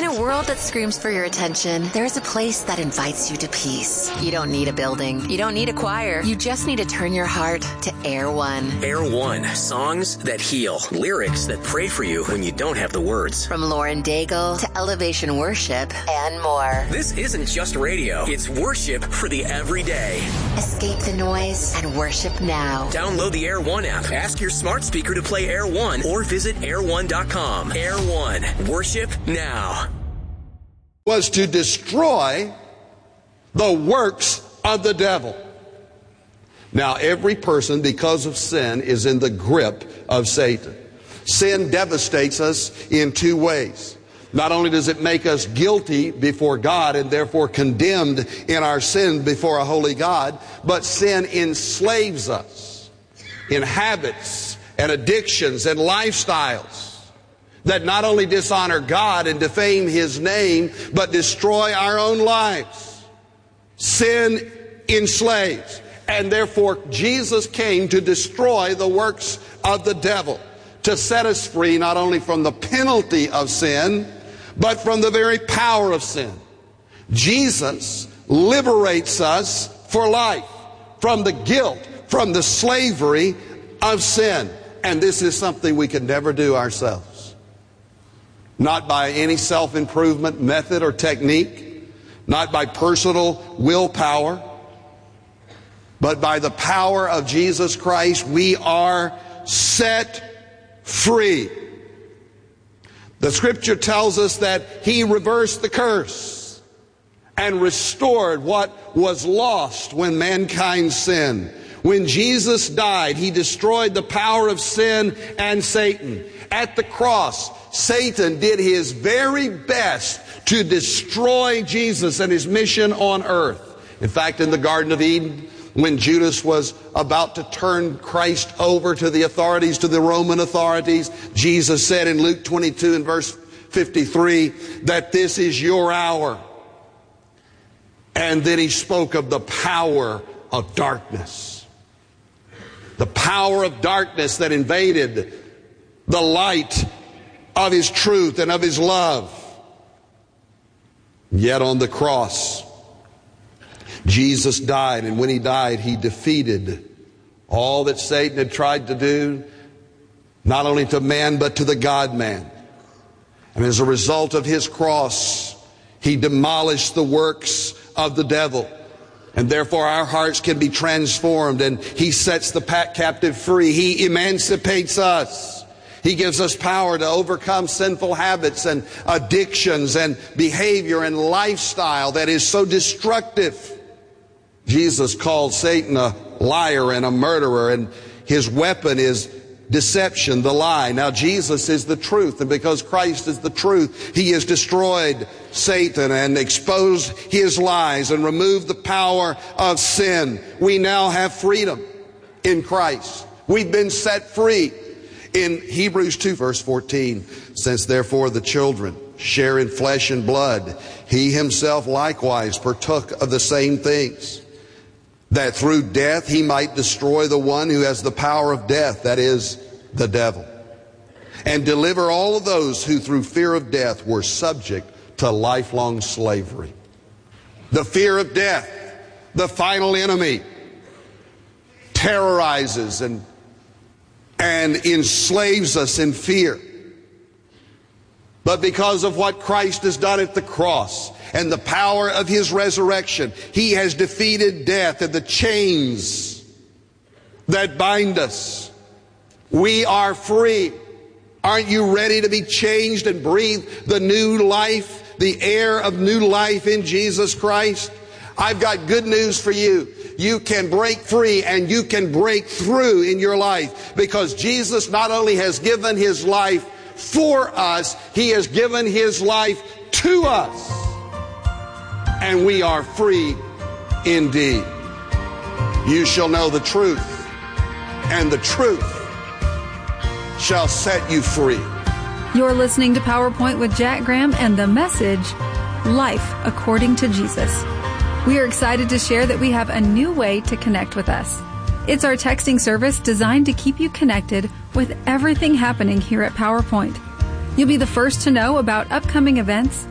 a world that screams for your attention, there's a place that invites you to peace. You don't need a building. You don't need a choir. You just need to turn your heart to Air One. Air One. Songs that heal. Lyrics that pray for you when you don't have the words. From Lauren Daigle to Elevation Worship and more. This isn't just radio. It's worship for the everyday. Escape the noise and worship now. Download the Air One app. Ask your smart speaker to play Air One or visit air1.com. Air One. Worship now. Was to destroy the works of the devil. Now, every person, because of sin, is in the grip of Satan. Sin devastates us in two ways. Not only does it make us guilty before God and therefore condemned in our sin before a holy God, but sin enslaves us in habits and addictions and lifestyles that not only dishonor God and defame His name, but destroy our own lives. Sin enslaves. And therefore, Jesus came to destroy the works of the devil, to set us free not only from the penalty of sin, but from the very power of sin. Jesus liberates us for life from the guilt, from the slavery of sin. And this is something we could never do ourselves. Not by any self-improvement method or technique, not by personal willpower, but by the power of Jesus Christ, we are set free. The scripture tells us that He reversed the curse and restored what was lost when mankind sinned. When Jesus died, He destroyed the power of sin and Satan. At the cross, Satan did his very best to destroy Jesus and His mission on earth. In fact, in the Garden of Eden, when Judas was about to turn Christ over to the authorities, to the Roman authorities, Jesus said in Luke 22 and verse 53 that this is your hour. And then He spoke of the power of darkness. The power of darkness that invaded the light of His truth and of His love. Yet on the cross, Jesus died, and when He died, He defeated all that Satan had tried to do, not only to man, but to the God-man. And as a result of His cross, He demolished the works of the devil. And therefore our hearts can be transformed, and He sets the captive free. He emancipates us. He gives us power to overcome sinful habits and addictions and behavior and lifestyle that is so destructive. Jesus called Satan a liar and a murderer, and his weapon is deception, the lie. Now Jesus is the truth, and because Christ is the truth, He has destroyed Satan and exposed his lies and removed the power of sin. We now have freedom in Christ. We've been set free. In Hebrews 2 verse 14, since therefore the children share in flesh and blood, He Himself likewise partook of the same things, that through death He might destroy the one who has the power of death, that is, the devil, and deliver all of those who through fear of death were subject to lifelong slavery. The fear of death, the final enemy, terrorizes and enslaves us in fear. But because of what Christ has done at the cross and the power of His resurrection, He has defeated death and the chains that bind us. We are free. Aren't you ready to be changed and breathe the new life, the air of new life in Jesus Christ? I've got good news for you. You can break free and you can break through in your life, because Jesus not only has given His life for us, He has given His life to us. And we are free indeed. You shall know the truth, and the truth shall set you free. You're listening to PowerPoint with Jack Graham and the message, Life According to Jesus. We are excited to share that we have a new way to connect with us. It's our texting service designed to keep you connected with everything happening here at PowerPoint. You'll be the first to know about upcoming events,